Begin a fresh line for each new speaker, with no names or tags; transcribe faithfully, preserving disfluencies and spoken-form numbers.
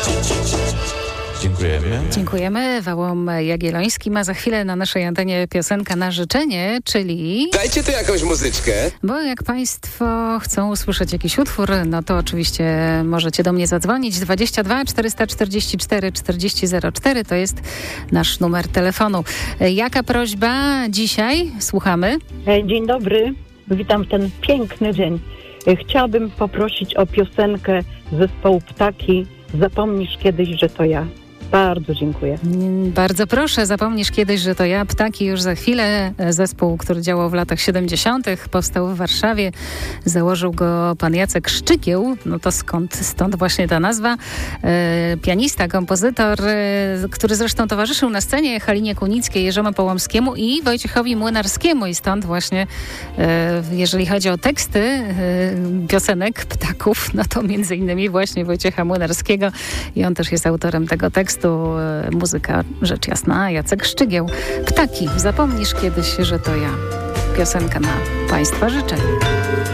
Dziękujemy.
Dziękujemy. Wałom Jagielloński ma za chwilę na naszej antenie piosenka na życzenie, czyli...
Dajcie tu jakąś muzyczkę.
Bo jak Państwo chcą usłyszeć jakiś utwór, no to oczywiście możecie do mnie zadzwonić. dwadzieścia dwa czterysta czterdzieści cztery czterdzieści zero cztery to jest nasz numer telefonu. Jaka prośba dzisiaj? Słuchamy.
Dzień dobry. Witam w ten piękny dzień. Chciałabym poprosić o piosenkę zespołu Ptaki. Zapomnisz kiedyś, że to ja. Bardzo dziękuję.
Bardzo proszę, zapomnisz kiedyś, że to ja. Ptaki już za chwilę. Zespół, który działał w latach siedemdziesiątych, powstał w Warszawie. Założył go pan Jacek Szczygieł. No to skąd, stąd właśnie ta nazwa. E, pianista, kompozytor, e, który zresztą towarzyszył na scenie Halinie Kunickiej, Jerzemu Połomskiemu i Wojciechowi Młynarskiemu. I stąd właśnie, e, jeżeli chodzi o teksty e, piosenek Ptaków, no to między innymi właśnie Wojciecha Młynarskiego. I on też jest autorem tego tekstu. Muzyka, rzecz jasna, Jacek Szczygieł. Ptaki, zapomnisz kiedyś, że to ja. Piosenka na Państwa życzenie.